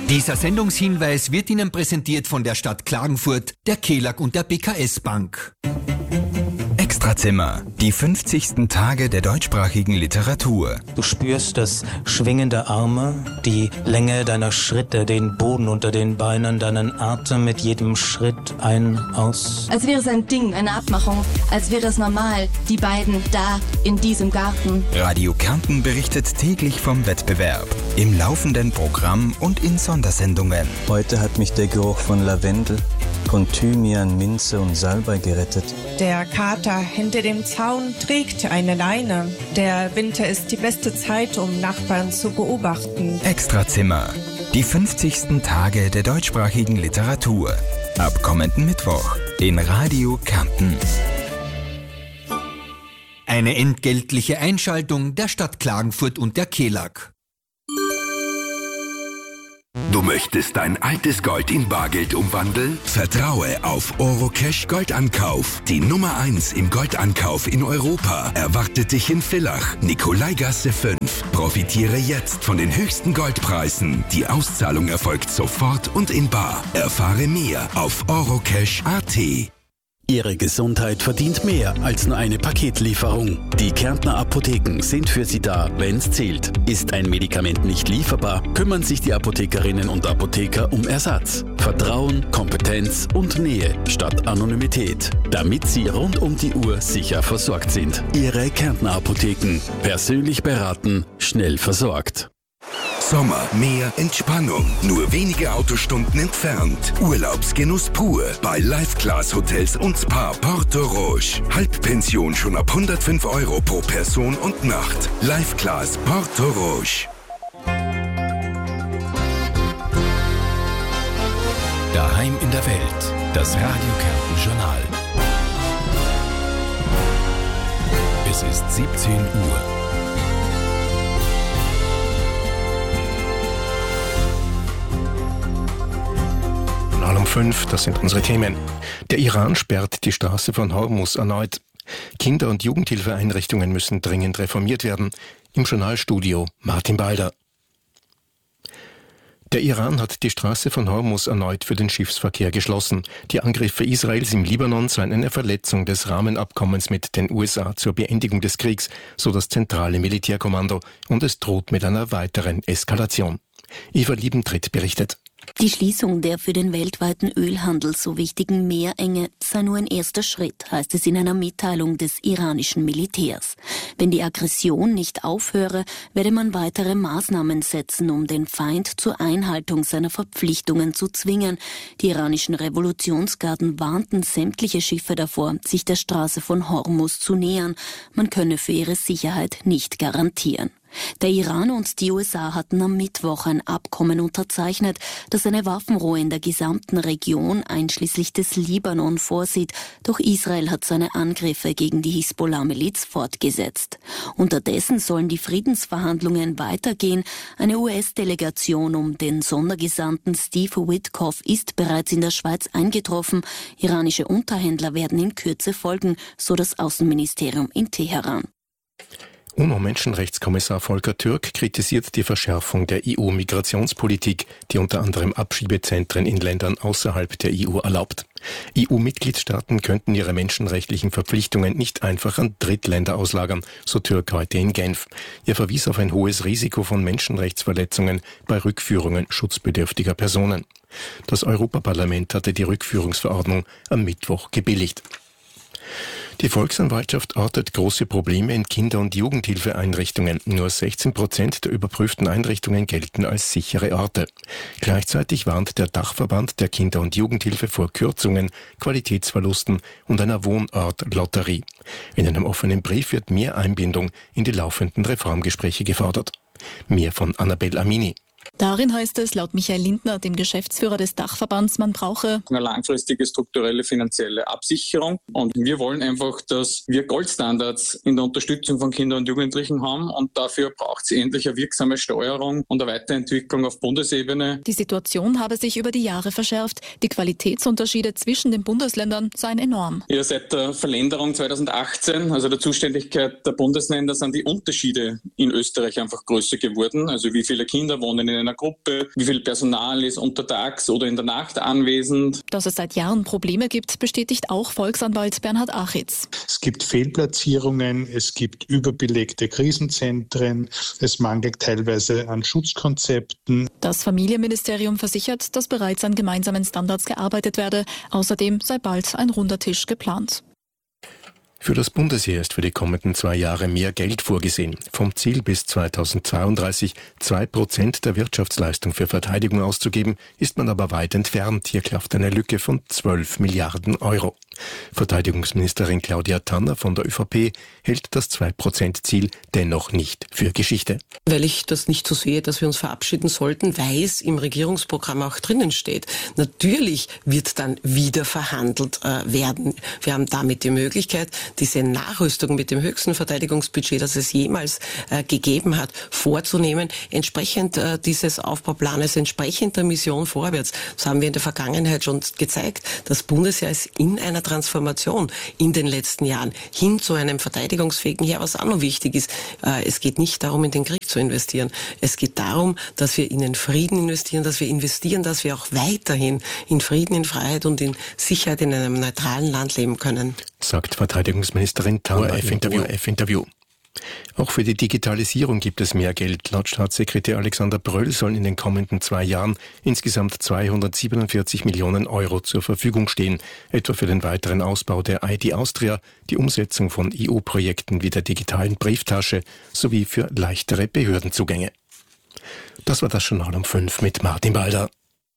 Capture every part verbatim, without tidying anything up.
Dieser Sendungshinweis wird Ihnen präsentiert von der Stadt Klagenfurt, der Kelag und der B K S Bank. Extrazimmer, die fünfzigsten Tage der deutschsprachigen Literatur. Du spürst das Schwingen der Arme, die Länge deiner Schritte, den Boden unter den Beinen, deinen Atem mit jedem Schritt ein, aus. Als wäre es ein Ding, eine Abmachung, als wäre es normal, die beiden da in diesem Garten. Radio Kärnten berichtet täglich vom Wettbewerb, im laufenden Programm und in Sondersendungen. Heute hat mich der Geruch von Lavendel, von Thymian, Minze und Salbei gerettet. Der Kater hinter dem Zaun trägt eine Leine. Der Winter ist die beste Zeit, um Nachbarn zu beobachten. Extrazimmer, die fünfzigsten Tage der deutschsprachigen Literatur. Ab kommenden Mittwoch in Radio Kärnten. Eine entgeltliche Einschaltung der Stadt Klagenfurt und der Kelag. Du möchtest dein altes Gold in Bargeld umwandeln? Vertraue auf Orocash Goldankauf. Die Nummer eins im Goldankauf in Europa erwartet dich in Villach, Nikolaigasse fünf. Profitiere jetzt von den höchsten Goldpreisen. Die Auszahlung erfolgt sofort und in bar. Erfahre mehr auf orocash punkt at. Ihre Gesundheit verdient mehr als nur eine Paketlieferung. Die Kärntner Apotheken sind für Sie da, wenn's zählt. Ist ein Medikament nicht lieferbar, kümmern sich die Apothekerinnen und Apotheker um Ersatz. Vertrauen, Kompetenz und Nähe statt Anonymität, damit Sie rund um die Uhr sicher versorgt sind. Ihre Kärntner Apotheken. Persönlich beraten, schnell versorgt. Sommer, Meer, Entspannung. Nur wenige Autostunden entfernt. Urlaubsgenuss pur bei Life Class Hotels und Spa Porto Roche. Halbpension schon ab hundertfünf Euro pro Person und Nacht. Life Class Porto Roche. Daheim in der Welt. Das Radio Kärnten Journal. Es ist siebzehn Uhr. Um fünf, das sind unsere Themen. Der Iran sperrt die Straße von Hormuz erneut. Kinder- und Jugendhilfeeinrichtungen müssen dringend reformiert werden. Im Journalstudio Martin Balder. Der Iran hat die Straße von Hormuz erneut für den Schiffsverkehr geschlossen. Die Angriffe Israels im Libanon seien eine Verletzung des Rahmenabkommens mit den U S A zur Beendigung des Kriegs, so das zentrale Militärkommando, und es droht mit einer weiteren Eskalation. Eva Liebentritt berichtet. Die Schließung der für den weltweiten Ölhandel so wichtigen Meerenge sei nur ein erster Schritt, heißt es in einer Mitteilung des iranischen Militärs. Wenn die Aggression nicht aufhöre, werde man weitere Maßnahmen setzen, um den Feind zur Einhaltung seiner Verpflichtungen zu zwingen. Die iranischen Revolutionsgarden warnten sämtliche Schiffe davor, sich der Straße von Hormuz zu nähern. Man könne für ihre Sicherheit nicht garantieren. Der Iran und die U S A hatten am Mittwoch ein Abkommen unterzeichnet, das eine Waffenruhe in der gesamten Region einschließlich des Libanon vorsieht. Doch Israel hat seine Angriffe gegen die Hisbollah-Miliz fortgesetzt. Unterdessen sollen die Friedensverhandlungen weitergehen. Eine U S-Delegation um den Sondergesandten Steve Witkoff ist bereits in der Schweiz eingetroffen. Iranische Unterhändler werden in Kürze folgen, so das Außenministerium in Teheran. UNO-Menschenrechtskommissar Volker Türk kritisiert die Verschärfung der E U-Migrationspolitik, die unter anderem Abschiebezentren in Ländern außerhalb der E U erlaubt. E U-Mitgliedstaaten könnten ihre menschenrechtlichen Verpflichtungen nicht einfach an Drittländer auslagern, so Türk heute in Genf. Er verwies auf ein hohes Risiko von Menschenrechtsverletzungen bei Rückführungen schutzbedürftiger Personen. Das Europaparlament hatte die Rückführungsverordnung am Mittwoch gebilligt. Die Volksanwaltschaft ortet große Probleme in Kinder- und Jugendhilfeeinrichtungen. Nur sechzehn Prozent der überprüften Einrichtungen gelten als sichere Orte. Gleichzeitig warnt der Dachverband der Kinder- und Jugendhilfe vor Kürzungen, Qualitätsverlusten und einer Wohnortlotterie. In einem offenen Brief wird mehr Einbindung in die laufenden Reformgespräche gefordert. Mehr von Annabelle Amini. Darin heißt es laut Michael Lindner, dem Geschäftsführer des Dachverbands, man brauche eine langfristige strukturelle finanzielle Absicherung. Und wir wollen einfach, dass wir Goldstandards in der Unterstützung von Kindern und Jugendlichen haben. Und dafür braucht es endlich eine wirksame Steuerung und eine Weiterentwicklung auf Bundesebene. Die Situation habe sich über die Jahre verschärft. Die Qualitätsunterschiede zwischen den Bundesländern seien enorm. Ja, seit der Verlängerung zweitausendachtzehn, also der Zuständigkeit der Bundesländer, sind die Unterschiede in Österreich einfach größer geworden. Also wie viele Kinder wohnen in einer Gruppe, wie viel Personal ist untertags oder in der Nacht anwesend. Dass es seit Jahren Probleme gibt, bestätigt auch Volksanwalt Bernhard Achitz. Es gibt Fehlplatzierungen, es gibt überbelegte Krisenzentren, es mangelt teilweise an Schutzkonzepten. Das Familienministerium versichert, dass bereits an gemeinsamen Standards gearbeitet werde. Außerdem sei bald ein runder Tisch geplant. Für das Bundesheer ist für die kommenden zwei Jahre mehr Geld vorgesehen. Vom Ziel bis zweitausendzweiunddreißig zwei Prozent der Wirtschaftsleistung für Verteidigung auszugeben, ist man aber weit entfernt. Hier klafft eine Lücke von zwölf Milliarden Euro. Verteidigungsministerin Claudia Tanner von der ÖVP hält das zwei Prozent Ziel dennoch nicht für Geschichte. Weil ich das nicht so sehe, dass wir uns verabschieden sollten, weil es im Regierungsprogramm auch drinnen steht. Natürlich wird dann wieder verhandelt äh, werden. Wir haben damit die Möglichkeit, diese Nachrüstung mit dem höchsten Verteidigungsbudget, das es jemals äh, gegeben hat, vorzunehmen, entsprechend äh, dieses Aufbauplanes, entsprechend der Mission vorwärts. Das haben wir in der Vergangenheit schon gezeigt. Das Bundesheer ist in einer Transformation in den letzten Jahren hin zu einem verteidigungsfähigen Heer, was auch noch wichtig ist. Äh, es geht nicht darum, in den Krieg zu investieren. Es geht darum, dass wir in den Frieden investieren, dass wir investieren, dass wir auch weiterhin in Frieden, in Freiheit und in Sicherheit in einem neutralen Land leben können. Sagt Verteidigungsministerin Tanner im Interview. Interview. Auch für die Digitalisierung gibt es mehr Geld. Laut Staatssekretär Alexander Bröll sollen in den kommenden zwei Jahren insgesamt zweihundertsiebenundvierzig Millionen Euro zur Verfügung stehen, etwa für den weiteren Ausbau der I T Austria, die Umsetzung von E U-Projekten wie der digitalen Brieftasche sowie für leichtere Behördenzugänge. Das war das Journal um fünf mit Martin Balder.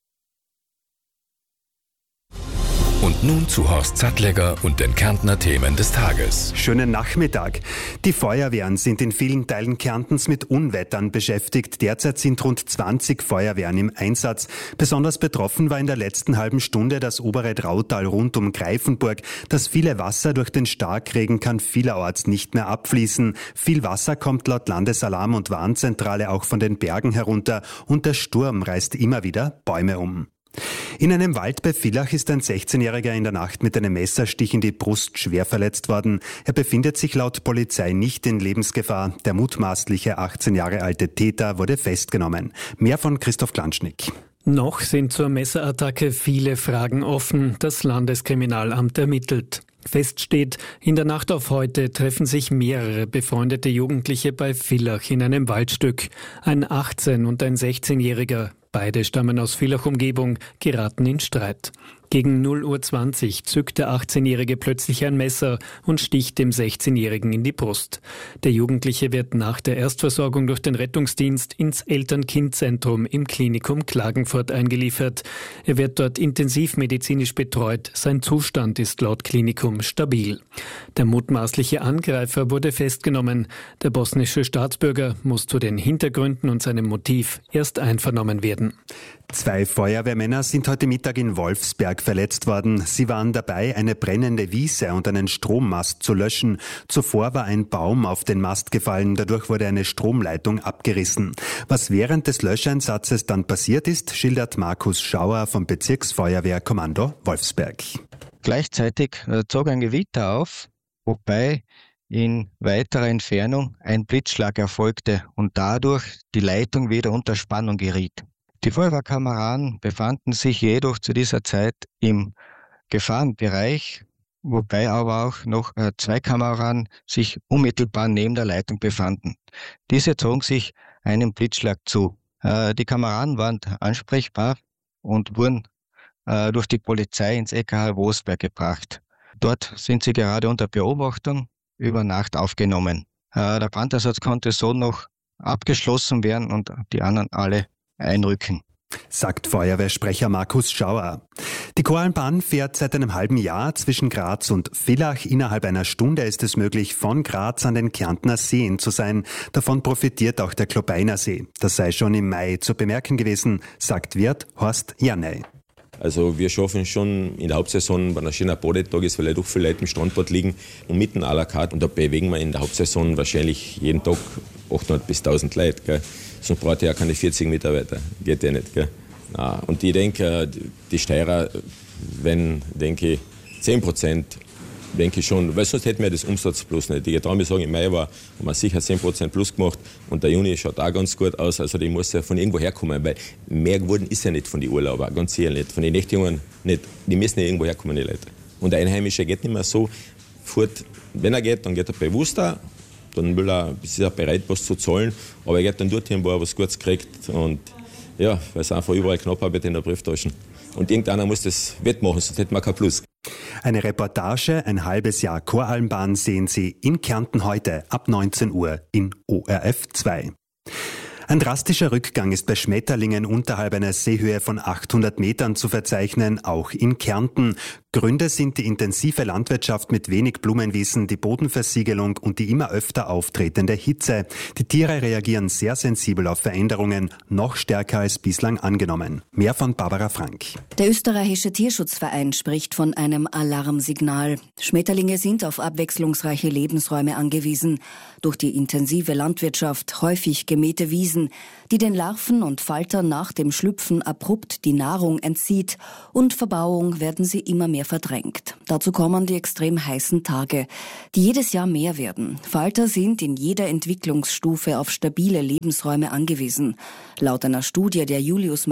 Und nun zu Horst Sattlegger und den Kärntner Themen des Tages. Schönen Nachmittag. Die Feuerwehren sind in vielen Teilen Kärntens mit Unwettern beschäftigt. Derzeit sind rund zwanzig Feuerwehren im Einsatz. Besonders betroffen war in der letzten halben Stunde das obere Drautal rund um Greifenburg. Das viele Wasser durch den Starkregen kann vielerorts nicht mehr abfließen. Viel Wasser kommt laut Landesalarm- und Warnzentrale auch von den Bergen herunter und der Sturm reißt immer wieder Bäume um. In einem Wald bei Villach ist ein sechzehnjähriger in der Nacht mit einem Messerstich in die Brust schwer verletzt worden. Er befindet sich laut Polizei nicht in Lebensgefahr. Der mutmaßliche achtzehn Jahre alte Täter wurde festgenommen. Mehr von Christoph Klanschnick. Noch sind zur Messerattacke viele Fragen offen. Das Landeskriminalamt ermittelt. Fest steht, in der Nacht auf heute treffen sich mehrere befreundete Jugendliche bei Villach in einem Waldstück. Ein achtzehn- und ein sechzehnjähriger. Beide stammen aus Villach-Umgebung, geraten in Streit. Gegen null Uhr zwanzig zückt der achtzehnjährige plötzlich ein Messer und sticht dem sechzehnjährigen in die Brust. Der Jugendliche wird nach der Erstversorgung durch den Rettungsdienst ins Eltern-Kind-Zentrum im Klinikum Klagenfurt eingeliefert. Er wird dort intensivmedizinisch betreut. Sein Zustand ist laut Klinikum stabil. Der mutmaßliche Angreifer wurde festgenommen. Der bosnische Staatsbürger muss zu den Hintergründen und seinem Motiv erst einvernommen werden. Zwei Feuerwehrmänner sind heute Mittag in Wolfsberg verletzt worden. Sie waren dabei, eine brennende Wiese und einen Strommast zu löschen. Zuvor war ein Baum auf den Mast gefallen, dadurch wurde eine Stromleitung abgerissen. Was während des Löscheinsatzes dann passiert ist, schildert Markus Schauer vom Bezirksfeuerwehrkommando Wolfsberg. Gleichzeitig zog ein Gewitter auf, wobei in weiterer Entfernung ein Blitzschlag erfolgte und dadurch die Leitung wieder unter Spannung geriet. Die Feuerwehrkameraden befanden sich jedoch zu dieser Zeit im Gefahrenbereich, wobei aber auch noch äh, zwei Kameraden sich unmittelbar neben der Leitung befanden. Diese zogen sich einem Blitzschlag zu. Äh, die Kameraden waren ansprechbar und wurden äh, durch die Polizei ins E K H Wolfsberg gebracht. Dort sind sie gerade unter Beobachtung über Nacht aufgenommen. Äh, der Brandeinsatz konnte so noch abgeschlossen werden und die anderen alle einrücken. Sagt Feuerwehrsprecher Markus Schauer. Die Koralmbahn fährt seit einem halben Jahr zwischen Graz und Villach. Innerhalb einer Stunde ist es möglich, von Graz an den Kärntner Seen zu sein. Davon profitiert auch der Klobeiner See. Das sei schon im Mai zu bemerken gewesen, sagt Wirt Horst Janey. Also wir schaffen schon in der Hauptsaison, wenn ein schöner Badetag ist, weil ja doch viele Leute im Strandbad liegen und mitten à la carte. Und da bewegen wir in der Hauptsaison wahrscheinlich jeden Tag achthundert bis tausend Leute. Gell. Sonst braucht ja keine vierzig Mitarbeiter. Geht ja nicht. Gell. Und ich denke, die Steirer, wenn, denke ich, zehn Prozent denke ich schon, weil sonst hätten wir das Umsatz plus nicht. Ich traue mich sagen, im Mai war, haben wir sicher zehn Prozent plus gemacht und der Juni schaut auch ganz gut aus. Also die muss ja von irgendwo herkommen, weil mehr geworden ist ja nicht von den Urlaubern, ganz sicher nicht. Von den Nächtigungen nicht. Die müssen ja irgendwo herkommen, die Leute. Und der Einheimische geht nicht mehr so fort. Wenn er geht, dann geht er bewusster, dann will er, ist er bereit, was zu zahlen, aber er geht dann dorthin, wo er was Gutes kriegt und ja, weil es einfach überall knapp arbeitet in der Brieftasche. Und irgendeiner muss das wettmachen, sonst hätten wir kein Plus. Eine Reportage, ein halbes Jahr Koralmbahn sehen Sie in Kärnten heute ab neunzehn Uhr in O R F zwei. Ein drastischer Rückgang ist bei Schmetterlingen unterhalb einer Seehöhe von achthundert Metern zu verzeichnen, auch in Kärnten. Gründe sind die intensive Landwirtschaft mit wenig Blumenwiesen, die Bodenversiegelung und die immer öfter auftretende Hitze. Die Tiere reagieren sehr sensibel auf Veränderungen, noch stärker als bislang angenommen. Mehr von Barbara Frank. Der österreichische Tierschutzverein spricht von einem Alarmsignal. Schmetterlinge sind auf abwechslungsreiche Lebensräume angewiesen. Durch die intensive Landwirtschaft, häufig gemähte Wiesen, die den Larven und Faltern nach dem Schlüpfen abrupt die Nahrung entzieht, und Verbauung werden sie immer mehr verdrängt. Dazu kommen die extrem heißen Tage, die jedes Jahr mehr werden. Falter sind in jeder Entwicklungsstufe auf stabile Lebensräume angewiesen. Laut einer Studie der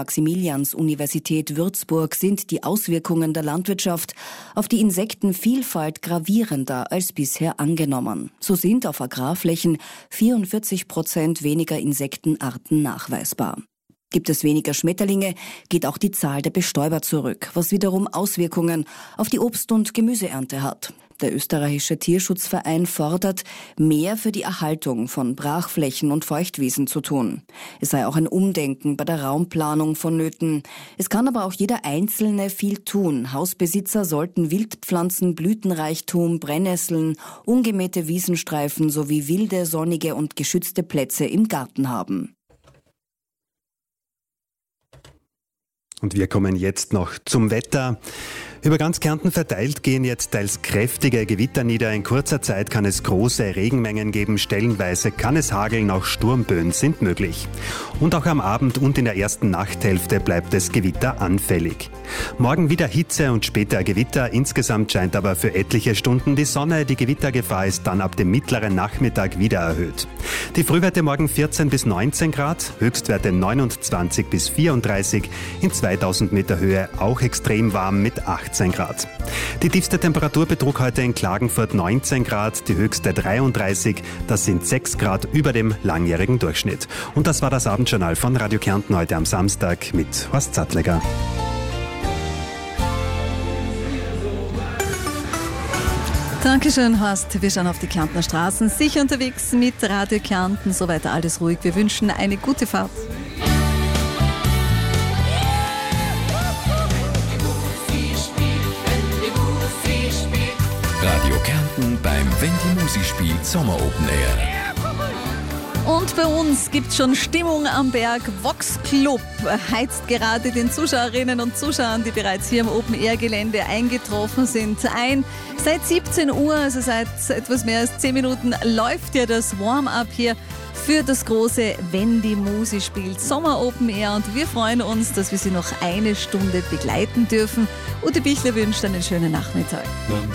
Julius-Maximilians-Universität Würzburg sind die Auswirkungen der Landwirtschaft auf die Insektenvielfalt gravierender als bisher angenommen. So sind auf Agrarflächen vierundvierzig Prozent weniger Insektenarten nachweisbar. Gibt es weniger Schmetterlinge, geht auch die Zahl der Bestäuber zurück, was wiederum Auswirkungen auf die Obst- und Gemüseernte hat. Der österreichische Tierschutzverein fordert, mehr für die Erhaltung von Brachflächen und Feuchtwiesen zu tun. Es sei auch ein Umdenken bei der Raumplanung vonnöten. Es kann aber auch jeder Einzelne viel tun. Hausbesitzer sollten Wildpflanzen, Blütenreichtum, Brennnesseln, ungemähte Wiesenstreifen sowie wilde, sonnige und geschützte Plätze im Garten haben. Und wir kommen jetzt noch zum Wetter. Über ganz Kärnten verteilt gehen jetzt teils kräftige Gewitter nieder. In kurzer Zeit kann es große Regenmengen geben. Stellenweise kann es hageln, auch Sturmböen sind möglich. Und auch am Abend und in der ersten Nachthälfte bleibt es gewitteranfällig. Morgen wieder Hitze und später Gewitter. Insgesamt scheint aber für etliche Stunden die Sonne. Die Gewittergefahr ist dann ab dem mittleren Nachmittag wieder erhöht. Die Frühwerte morgen vierzehn bis neunzehn Grad, Höchstwerte neunundzwanzig bis vierunddreißig, in zweitausend Meter Höhe auch extrem warm mit achtzehn Grad. Die tiefste Temperatur betrug heute in Klagenfurt neunzehn Grad, die höchste dreiunddreißig, das sind sechs Grad über dem langjährigen Durchschnitt. Und das war das Abendjournal von Radio Kärnten heute am Samstag mit Horst Sattleger. Dankeschön, Horst. Wir schauen auf die Kärntner Straßen. Sicher unterwegs mit Radio Kärnten. Soweit alles ruhig. Wir wünschen eine gute Fahrt. Radio Kärnten beim Wenn die Musik spielt Sommer Open Air. Und bei uns gibt es schon Stimmung am Berg. Vox Club heizt gerade den Zuschauerinnen und Zuschauern, die bereits hier im Open-Air-Gelände eingetroffen sind, ein. Seit siebzehn Uhr, also seit etwas mehr als zehn Minuten, läuft ja das Warm-up hier für das große Wenn die Musik spielt Sommer Open Air. Und wir freuen uns, dass wir Sie noch eine Stunde begleiten dürfen. Ute Bichler wünscht einen schönen Nachmittag.